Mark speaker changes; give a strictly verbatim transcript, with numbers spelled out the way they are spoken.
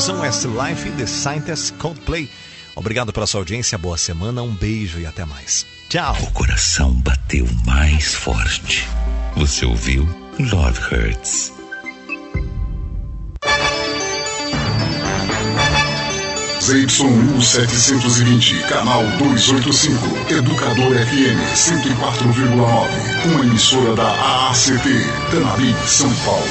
Speaker 1: um Westlife The Scientist Coldplay. Obrigado pela sua audiência, boa semana, um beijo e até mais. Tchau.
Speaker 2: O coração bateu mais forte. Você ouviu Love Hurts.
Speaker 3: Z Y U setecentos e vinte, canal duzentos e oitenta e cinco, Educador F M cento e quatro vírgula nove, uma emissora da A A C T, Tanabi, São Paulo.